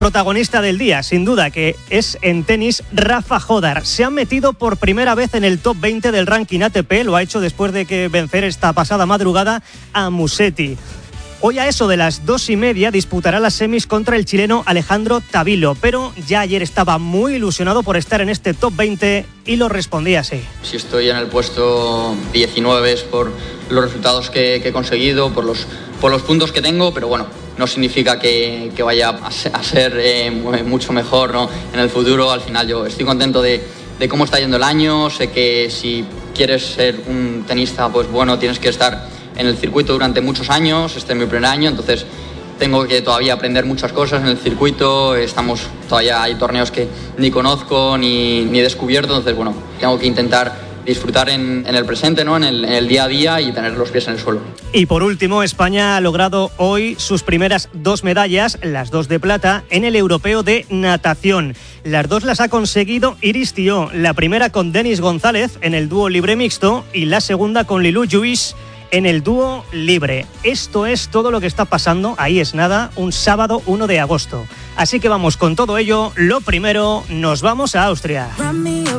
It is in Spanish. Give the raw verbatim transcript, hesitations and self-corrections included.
Protagonista del día, sin duda, que es en tenis Rafa Jódar. Se ha metido por primera vez en el top veinte del ranking A T P, lo ha hecho después de que vencer esta pasada madrugada a Musetti. Hoy a eso de las dos y media disputará las semis contra el chileno Alejandro Tavilo, pero ya ayer estaba muy ilusionado por estar en este top veinte y lo respondía así. Si estoy en el puesto diecinueve es por los resultados que, que he conseguido, por los, por los puntos que tengo, pero bueno, no significa que, que vaya a ser, a ser eh, mucho mejor, ¿no? En el futuro. Al final yo estoy contento de, de cómo está yendo el año. Sé que si quieres ser un tenista, pues bueno, tienes que estar en el circuito durante muchos años. Este es mi primer año, entonces tengo que todavía aprender muchas cosas en el circuito. Estamos todavía, hay torneos que ni conozco ni, ni he descubierto, entonces bueno, tengo que intentar disfrutar en, en el presente, ¿no? En el, en el día a día y tener los pies en el suelo. Y por último, España ha logrado hoy sus primeras dos medallas, las dos de plata, en el europeo de natación. Las dos las ha conseguido Iris Thiault, la primera con Denis González en el dúo libre mixto y la segunda con Lilou Lluís en el dúo libre. Esto es todo lo que está pasando, ahí es nada, un sábado uno de agosto. Así que vamos con todo ello. Lo primero, nos vamos a Austria.